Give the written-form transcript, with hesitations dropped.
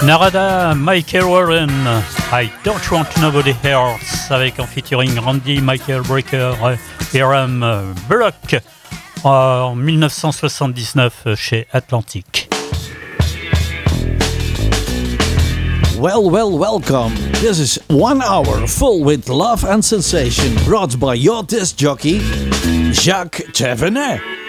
Narada, Michael Warren, I Don't Want Nobody Else, avec en featuring Randy, Michael Brecker, Hiram Bullock, en 1979 chez Atlantic. Welcome. This is 1 hour full with love and sensation, brought by your disc jockey, Jacques Thévenet.